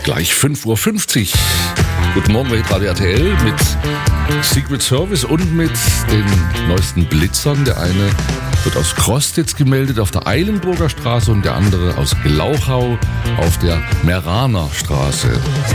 Gleich 5.50 Uhr. Guten Morgen bei Radio RTL mit Secret Service und mit den neuesten Blitzern. Der eine wird aus Krostitz gemeldet auf der Eilenburger Straße und der andere aus Glauchau auf der Meraner Straße.